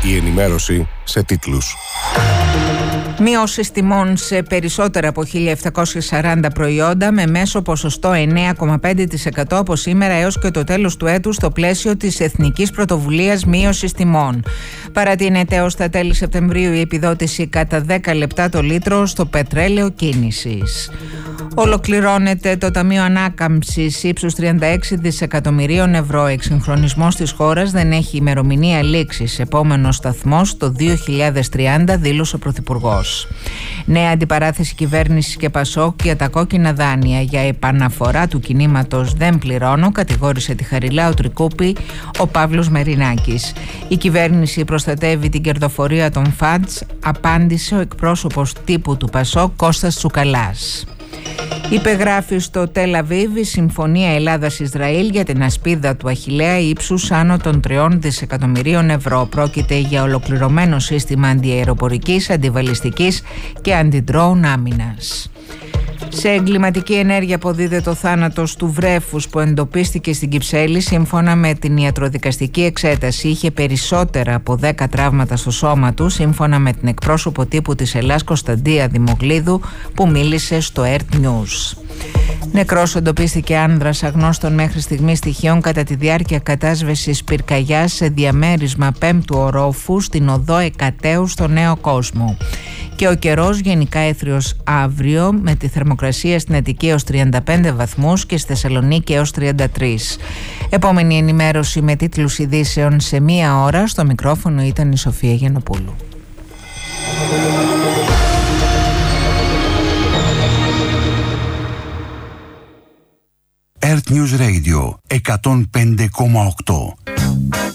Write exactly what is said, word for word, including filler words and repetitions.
Η ενημέρωση σε τίτλους. Μείωση τιμών σε περισσότερα από χίλια επτακόσια σαράντα προϊόντα με μέσο ποσοστό εννέα κόμμα πέντε τοις εκατό από σήμερα έως και το τέλος του έτους στο πλαίσιο της Εθνικής Πρωτοβουλίας Μείωσης Τιμών. Παρατείνεται έως τα τέλη Σεπτεμβρίου η επιδότηση κατά δέκα λεπτά το λίτρο στο πετρέλαιο κίνησης. Ολοκληρώνεται το Ταμείο Ανάκαμψης ύψους τριάντα έξι δισεκατομμυρίων ευρώ. Εξυγχρονισμός της χώρας δεν έχει ημερομηνία λήξης. Επόμενος σταθμός το δύο χιλιάδες τριάντα, δήλωσε ο Πρωθυπουργός. Νέα αντιπαράθεση κυβέρνησης και Πασόκ για τα κόκκινα δάνεια για επαναφορά του κινήματος «Δεν πληρώνω», κατηγόρησε τη Χαριλάου Τρικούπη ο Παύλος Μερινάκης. Η κυβέρνηση προστατεύει την κερδοφορία των φαντς, απάντησε ο εκπρόσωπος τύπου του Πασόκ Κώστας Τσουκαλάς. Υπεγράφει στο Τελ Αβίβ η Συμφωνία Ελλάδας-Ισραήλ για την ασπίδα του Αχιλλέα ύψους άνω των τριών δισεκατομμυρίων ευρώ. Πρόκειται για ολοκληρωμένο σύστημα αντιαεροπορικής, αντιβαλιστικής και αντιντρόουν άμυνας. Σε εγκληματική ενέργεια αποδίδεται ο θάνατος του βρέφους που εντοπίστηκε στην Κυψέλη. Σύμφωνα με την ιατροδικαστική εξέταση, είχε περισσότερα από δέκα τραύματα στο σώμα του, σύμφωνα με την εκπρόσωπο τύπου της Ελλάς Κωνσταντία Δημογλίδου που μίλησε στο Earth News. Νεκρός εντοπίστηκε άνδρας αγνώστων μέχρι στιγμής στοιχείων κατά τη διάρκεια κατάσβεσης πυρκαγιάς σε διαμέρισμα πέμπτου ορόφου στην οδό Εκατέου στο Νέο Κόσμο. Και ο καιρός γενικά έθριος αύριο, με τη θερμοκρασία στην Αττική έως τριάντα πέντε βαθμούς και στη Θεσσαλονίκη έως τριάντα τρεις. Επόμενη ενημέρωση με τίτλους ειδήσεων σε μία ώρα. Στο μικρόφωνο ήταν η Σοφία Γιαννοπούλου. Earth News Radio εκατόν πέντε κόμμα οκτώ.